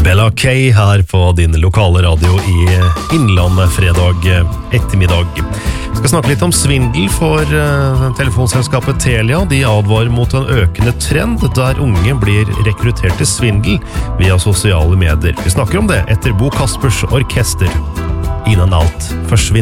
Bella Kay her på din lokale radio i Innlandet fredag ettermiddag. Vi skal snakke litt om svindel for telefonselskapet Telia. De advarer mot en økende trend der unge blir rekruttert til svindel via sosiale medier. Vi snakker om det etter Bo Kaspers Orkester. Innan alt forsvinner.